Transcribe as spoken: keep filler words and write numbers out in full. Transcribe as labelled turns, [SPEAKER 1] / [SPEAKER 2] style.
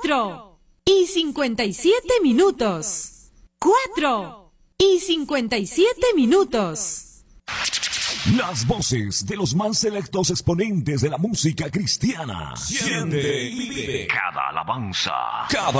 [SPEAKER 1] cuatro y cincuenta y siete minutos. cuatro y cincuenta y siete minutos.
[SPEAKER 2] Las voces de los más selectos exponentes de la música cristiana. Siente y vive cada alabanza, cada